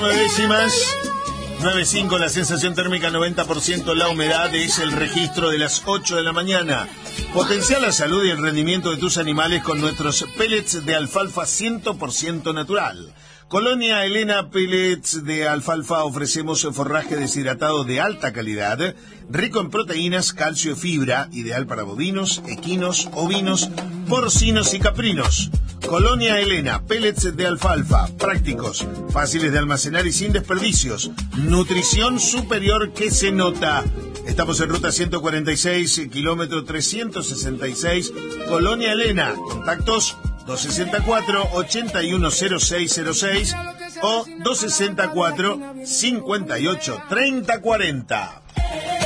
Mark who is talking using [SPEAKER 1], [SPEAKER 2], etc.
[SPEAKER 1] 9 décimas. 9.5, la sensación térmica 90%, la humedad es el registro de las 8 de la mañana. Potencia la salud y el rendimiento de tus animales con nuestros pellets de alfalfa 100% natural. Colonia Elena Pellets de Alfalfa ofrecemos forraje deshidratado de alta calidad, rico en proteínas, calcio y fibra, ideal para bovinos, equinos, ovinos, porcinos y caprinos. Colonia Elena, pellets de alfalfa, prácticos, fáciles de almacenar y sin desperdicios. Nutrición superior que se nota. Estamos en ruta 146, kilómetro 366, Colonia Elena. Contactos 264-810606 o 264-583040.